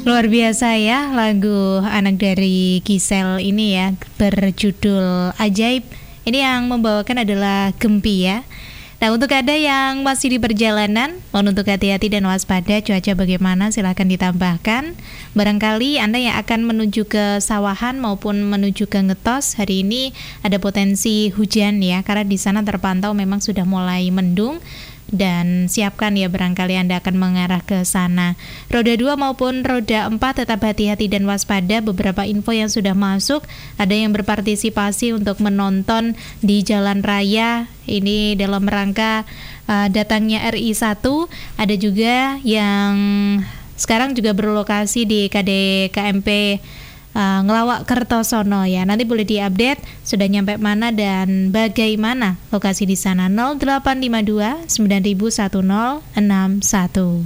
Luar biasa ya lagu anak dari Gisel ini ya, berjudul Ajaib. Ini yang membawakan adalah Gempi ya. Nah, untuk ada yang masih di perjalanan, mohon untuk hati-hati dan waspada. Cuaca bagaimana, silahkan ditambahkan. Barangkali Anda yang akan menuju ke sawahan maupun menuju ke ngetos, hari ini ada potensi hujan ya, karena di sana terpantau memang sudah mulai mendung. Dan siapkan ya, barangkali Anda akan mengarah ke sana. Roda 2 maupun roda 4 tetap hati-hati dan waspada. Beberapa info yang sudah masuk, ada yang berpartisipasi untuk menonton di jalan raya ini dalam rangka datangnya RI1. Ada juga yang sekarang juga berlokasi di KDKMP Ngelawak Kertosono ya. Nanti boleh diupdate sudah nyampe mana dan bagaimana lokasi di sana. 0852 9010 61.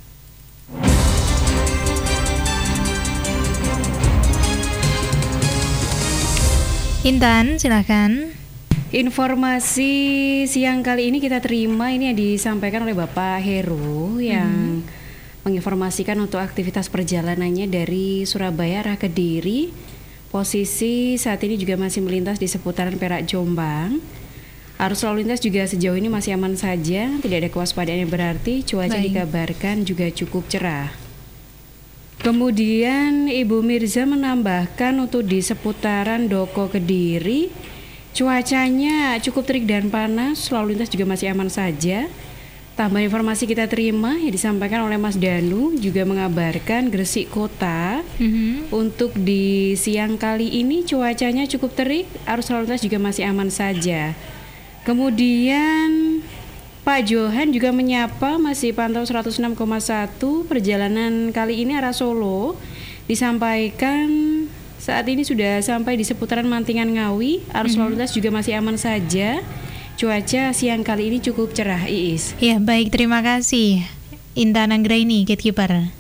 Intan, silakan. Informasi siang kali ini kita terima ini yang disampaikan oleh Bapak Heru yang menginformasikan untuk aktivitas perjalanannya dari Surabaya arah Kediri. Posisi saat ini juga masih melintas di seputaran Perak Jombang. Arus lalu lintas juga sejauh ini masih aman saja, tidak ada kewaspadaan yang berarti. Cuaca dikabarkan juga cukup cerah. Kemudian Ibu Mirza menambahkan untuk di seputaran Doko Kediri, cuacanya cukup terik dan panas, lalu lintas juga masih aman saja. Tambahan informasi kita terima yang disampaikan oleh Mas Danu juga mengabarkan Gresik Kota untuk di siang kali ini cuacanya cukup terik, arus lalu lintas juga masih aman saja. Kemudian Pak Johan juga menyapa masih pantau 106,1 perjalanan kali ini arah Solo, disampaikan saat ini sudah sampai di seputaran Mantingan Ngawi, arus lalu lintas juga masih aman saja. Cuaca siang kali ini cukup cerah, Iis. Ya, baik, terima kasih Intan Anggraini, Gatekeeper.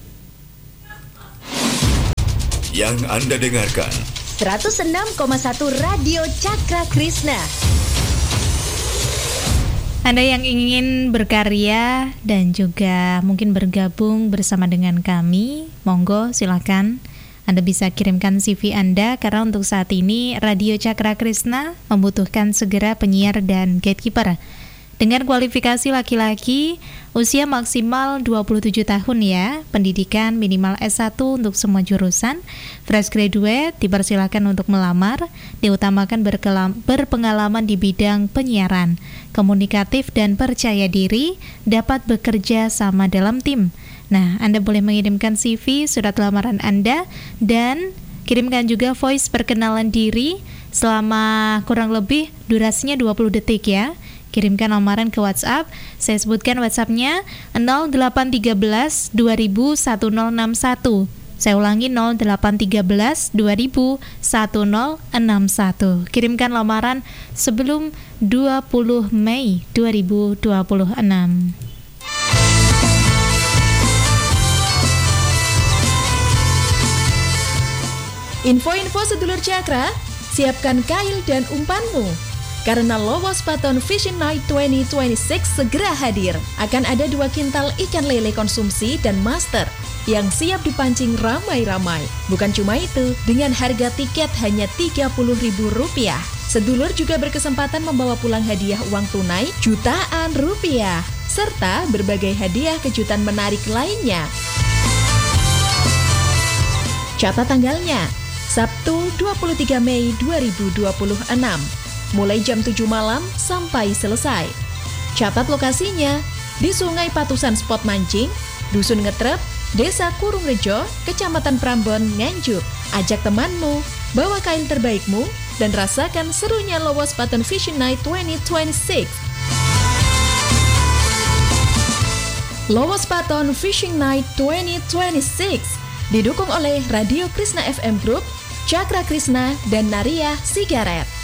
Yang Anda dengarkan 106,1 Radio Cakra Krishna. Anda yang ingin berkarya dan juga mungkin bergabung bersama dengan kami, monggo silakan. Anda bisa kirimkan CV Anda karena untuk saat ini Radio Cakra Krishna membutuhkan segera penyiar dan gatekeeper dengan kualifikasi laki-laki, usia maksimal 27 tahun ya, pendidikan minimal S1 untuk semua jurusan, fresh graduate, dipersilakan untuk melamar, diutamakan berpengalaman di bidang penyiaran, komunikatif dan percaya diri, dapat bekerja sama dalam tim. Nah, Anda boleh mengirimkan CV, surat lamaran Anda, dan kirimkan juga voice perkenalan diri selama kurang lebih durasinya 20 detik ya. Kirimkan lamaran ke WhatsApp. Saya sebutkan WhatsApp-nya 0813 2000 1061. Saya ulangi 0813 2000 1061. Kirimkan lamaran sebelum 20 Mei 2026. Info-info sedulur Cakra, siapkan kail dan umpanmu. Karena Lowos Baton Fishing Night 2026 segera hadir. Akan ada 2 kintal ikan lele konsumsi dan master yang siap dipancing ramai-ramai. Bukan cuma itu, dengan harga tiket hanya Rp30.000. Sedulur juga berkesempatan membawa pulang hadiah uang tunai jutaan rupiah, serta berbagai hadiah kejutan menarik lainnya. Catat tanggalnya, Sabtu 23 Mei 2026, mulai jam 7 malam sampai selesai. Catat lokasinya, di Sungai Patusan Spot Mancing, Dusun Ngetrep, Desa Kurungrejo, Kecamatan Prambon, Nganjuk. Ajak temanmu, bawa kain terbaikmu, dan rasakan serunya Lowos Baton Fishing Night 2026. Lowos Baton Fishing Night 2026 didukung oleh Radio Krishna FM Group, Cakra Krishna, dan Naria Sigaret.